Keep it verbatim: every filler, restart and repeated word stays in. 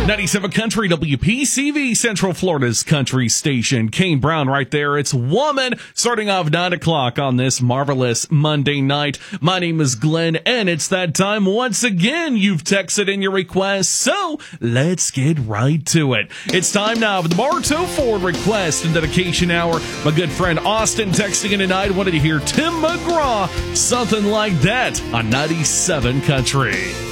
ninety-seven Country, W P C V, Central Florida's country station. Kane Brown right there. It's Woman, starting off nine o'clock on this marvelous Monday night. My name is Glenn, and it's that time once again. You've texted in your request, so let's get right to it. It's time now for the Bartow Ford Request and Dedication Hour. My good friend Austin texting in tonight wanted to hear Tim McGraw, Something Like That, on ninety-seven Country.